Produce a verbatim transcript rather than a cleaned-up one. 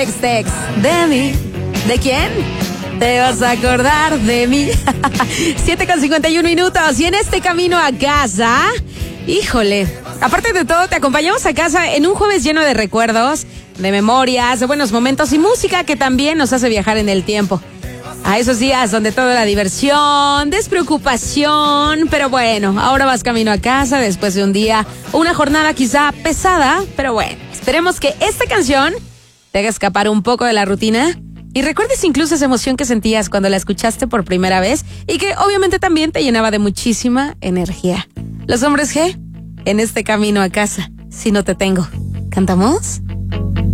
Tex de mí. ¿De quién? Te vas a acordar de mí. siete con cincuenta y uno minutos. Y en este camino a casa, híjole, aparte de todo, te acompañamos a casa en un jueves lleno de recuerdos, de memorias, de buenos momentos y música que también nos hace viajar en el tiempo. A esos días donde toda la diversión, despreocupación, pero bueno, ahora vas camino a casa después de un día, una jornada quizá pesada, pero bueno, esperemos que esta canción te haga escapar un poco de la rutina y recuerdes incluso esa emoción que sentías cuando la escuchaste por primera vez y que obviamente también te llenaba de muchísima energía. Los Hombres G, en este camino a casa, si no te tengo. ¿Cantamos?